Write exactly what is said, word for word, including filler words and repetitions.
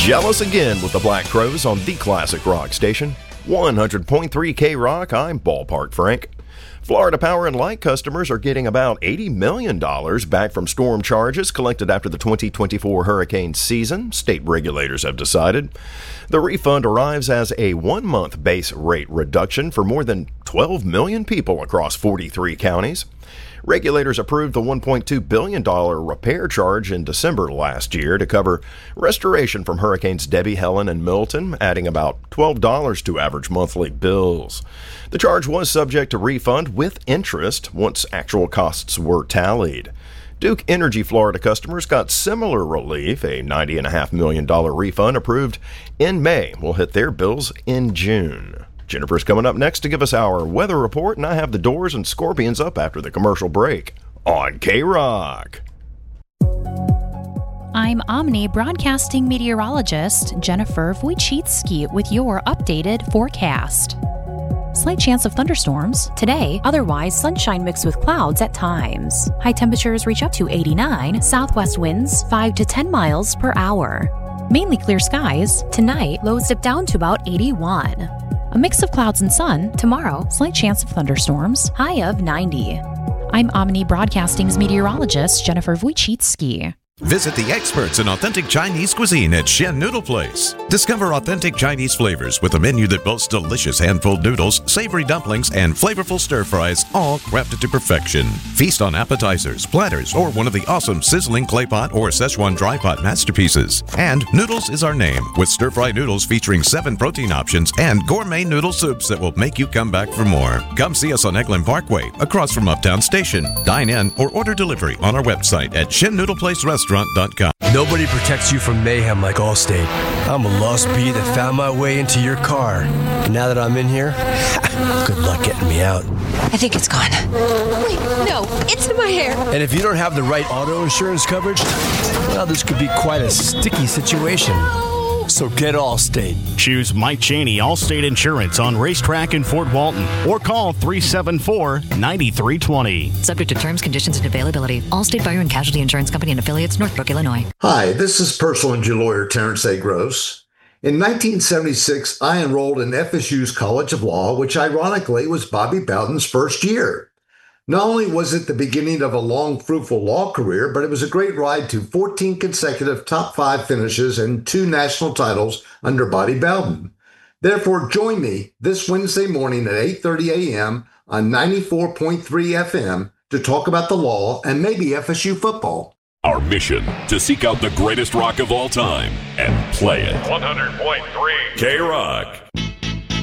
Jealous again with the Black Crowes on the classic rock station. one hundred point three K-Rock, I'm Ballpark Frank. Florida Power and Light customers are getting about eighty million dollars back from storm charges collected after the twenty twenty-four hurricane season, state regulators have decided. The refund arrives as a one-month base rate reduction for more than twelve million people across forty-three counties. Regulators approved the one point two billion dollars repair charge in December last year to cover restoration from Hurricanes Debbie, Helen, and Milton, adding about twelve dollars to average monthly bills. The charge was subject to refund with interest once actual costs were tallied. Duke Energy Florida customers got similar relief. A ninety point five million dollars refund approved in May will hit their bills in June. Jennifer's coming up next to give us our weather report, and I have the Doors and Scorpions up after the commercial break on K-Rock. I'm Omni broadcasting meteorologist Jennifer Wojcicki with your updated forecast. Slight chance of thunderstorms today, otherwise sunshine mixed with clouds at times. High temperatures reach up to eighty-nine, southwest winds five to ten miles per hour. Mainly clear skies. Tonight, lows dip down to about eighty-one. A mix of clouds and sun. Tomorrow, slight chance of thunderstorms. High of ninety. I'm Omni Broadcasting's meteorologist, Jennifer Wojcicki. Visit the experts in authentic Chinese cuisine at Shen Noodle Place. Discover authentic Chinese flavors with a menu that boasts delicious hand-pulled noodles, savory dumplings, and flavorful stir-fries, all crafted to perfection. Feast on appetizers, platters, or one of the awesome sizzling clay pot or Szechuan dry pot masterpieces. And Noodles is our name, with stir-fry noodles featuring seven protein options and gourmet noodle soups that will make you come back for more. Come see us on Eglin Parkway, across from Uptown Station. Dine in or order delivery on our website at Shen Noodle Place Restaurant. Nobody protects you from mayhem like Allstate. I'm a lost bee that found my way into your car. And now that I'm in here, good luck getting me out. I think it's gone. Wait, no, it's in my hair. And if you don't have the right auto insurance coverage, well, this could be quite a sticky situation. So get Allstate. Choose Mike Cheney Allstate Insurance on Racetrack in Fort Walton or call three seven four, nine three two zero. Subject to terms, conditions, and availability. Allstate Fire and Casualty Insurance Company and affiliates, Northbrook, Illinois. Hi, this is personal injury lawyer Terrence A. Gross. In nineteen seventy-six, I enrolled in F S U's College of Law, which ironically was Bobby Bowden's first year. Not only was it the beginning of a long, fruitful law career, but it was a great ride to fourteen consecutive top five finishes and two national titles under Bobby Bowden. Therefore, join me this Wednesday morning at eight thirty a.m. on ninety-four point three F M to talk about the law and maybe F S U football. Our mission, to seek out the greatest rock of all time and play it. one hundred point three K-Rock.